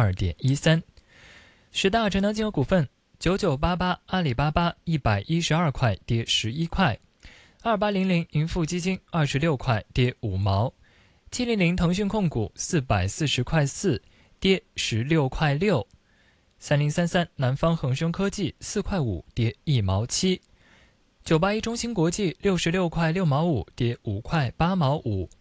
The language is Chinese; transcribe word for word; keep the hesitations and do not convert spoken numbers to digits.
二点一三。十大成交金额股份：九九八八阿里巴巴一百一十二块，跌十一块；二八零零盈富基金二十六块，跌五毛；七零零腾讯控股四百四十块四，跌十六块六；三零三三南方恒生科技四块五，跌一毛七；九八一中芯国际六十六块六毛五，跌五块八毛五；